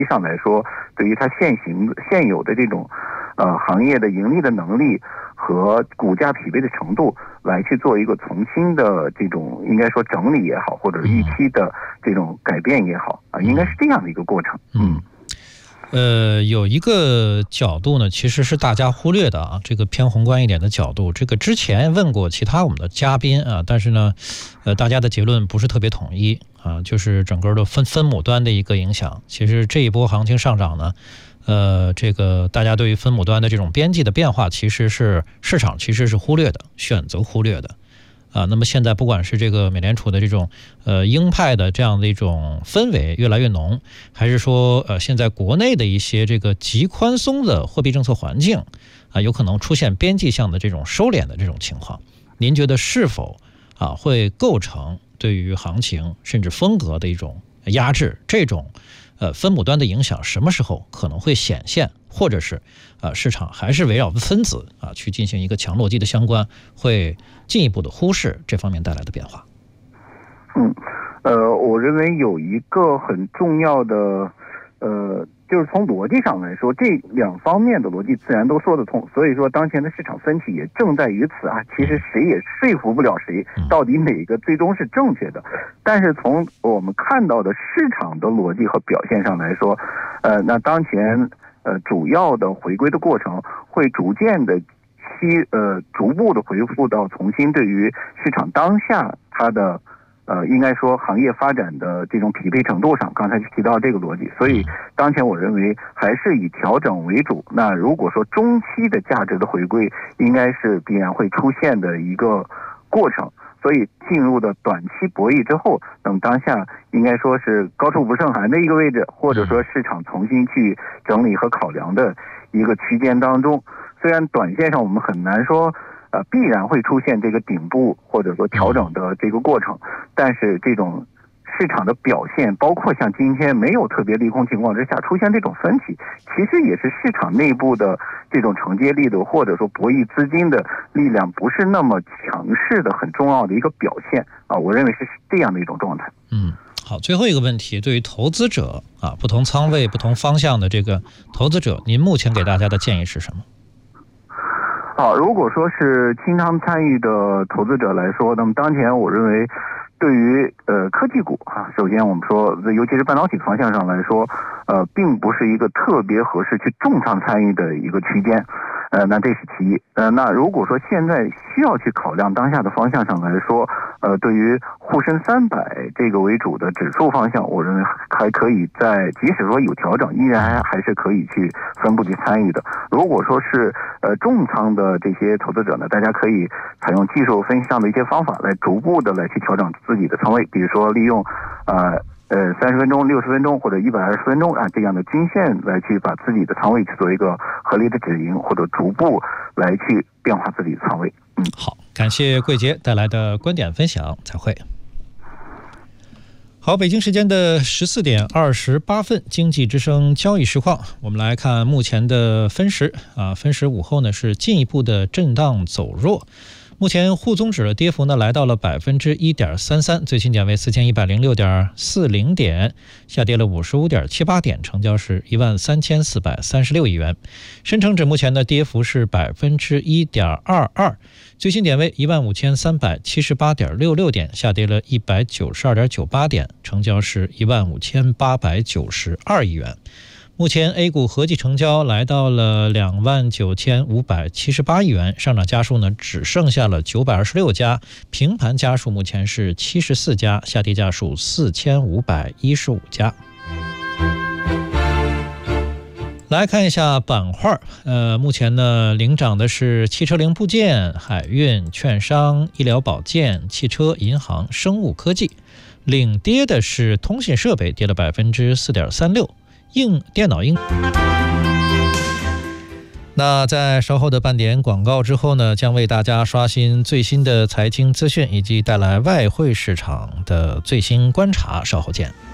上来说，对于它现有的这种行业的盈利的能力和股价匹配的程度来去做一个重新的这种应该说整理也好，或者预期的这种改变也好应该是这样的一个过程。 有一个角度呢，其实是大家忽略的这个偏宏观一点的角度。这个之前问过其他我们的嘉宾但是呢，大家的结论不是特别统一就是整个的分母端的一个影响。其实这一波行情上涨呢，这个大家对于分母端的这种边际的变化，其实是市场其实是忽略的，选择忽略的。那么现在不管是这个美联储的这种鹰派的这样的一种氛围越来越浓，还是说现在国内的一些这个极宽松的货币政策环境有可能出现边际项的这种收敛的这种情况，您觉得是否会构成对于行情甚至风格的一种压制？这种分母端的影响什么时候可能会显现，或者是市场还是围绕分子去进行一个强逻辑的相关，会进一步的忽视这方面带来的变化？ 我认为有一个很重要的就是从逻辑上来说，这两方面的逻辑自然都说得通，所以说当前的市场分歧也正在于此其实谁也说服不了谁到底哪个最终是正确的。但是从我们看到的市场的逻辑和表现上来说，那当前主要的回归的过程会逐渐的逐步的回复到重新对于市场当下它的应该说行业发展的这种匹配程度上，刚才提到这个逻辑，所以当前我认为还是以调整为主。那如果说中期的价值的回归，应该是必然会出现的一个过程。所以进入的短期博弈之后，等当下应该说是高处不胜寒的一个位置，或者说市场重新去整理和考量的一个区间当中，虽然短线上我们很难说必然会出现这个顶部或者说调整的这个过程，但是这种市场的表现，包括像今天没有特别利空情况之下出现这种分歧，其实也是市场内部的这种承接力度或者说博弈资金的力量不是那么强势的很重要的一个表现我认为是这样的一种状态。 好，最后一个问题，对于投资者不同仓位不同方向的这个投资者，您目前给大家的建议是什么？ 如果说是清仓参与的投资者来说，那么当前我认为对于科技股首先我们说尤其是半导体方向上来说并不是一个特别合适去重仓参与的一个区间那这是其一。那如果说现在需要去考量当下的方向上来说对于沪深300这个为主的指数方向，我认为还可以即使说有调整，依然还是可以去分步去参与的。如果说是重仓的这些投资者呢，大家可以采用技术分析上的一些方法来逐步的来去调整自己的仓位，比如说利用30分钟、60分钟或者120分钟这样的均线来去把自己的仓位去做一个合理的止盈，或者逐步来去变化自己的仓位。 好，感谢桂杰带来的观点分享，再会。好，北京时间的14点28分，经济之声交易实况，我们来看目前的分时分时午后呢是进一步的震荡走弱。目前沪综指的跌幅呢来到了 1.33%， 最新点位 4106.40 点，下跌了 55.78 点，成交是13436亿元。深成指目前的跌幅是 1.22%， 最新点位 15378.66 点，下跌了 192.98 点，成交是15892亿元。目前 A 股合计成交来到了29578亿元，上涨家数呢只剩下了926家，平盘家数目前是74家，下跌家数4515家。来看一下板块，目前呢领涨的是汽车零部件、海运、券商、医疗保健、汽车、银行、生物科技。领跌的是通信设备，跌了 4.36%。电脑那在稍后的半点广告之后呢，将为大家刷新最新的财经资讯以及带来外汇市场的最新观察，稍后见。